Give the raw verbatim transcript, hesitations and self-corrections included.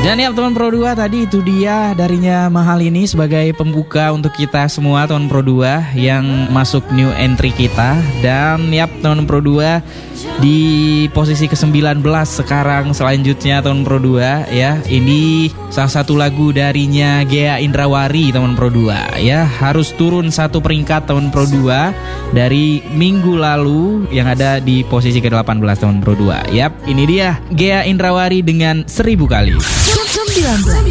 Dan ya teman Pro dua, tadi itu dia darinya Mahal ini sebagai pembuka untuk kita semua teman Pro dua yang masuk new entry kita. Dan ya teman Pro dua, di posisi ke sembilan belas sekarang selanjutnya teman Pro dua ya. Ini salah satu lagu darinya Ghea Indrawari teman Pro dua ya. Harus turun satu peringkat teman Pro dua dari minggu lalu yang ada di posisi ke delapan belas teman Pro dua. Yap, ini dia Ghea Indrawari dengan Seribu Kali. sembilan belas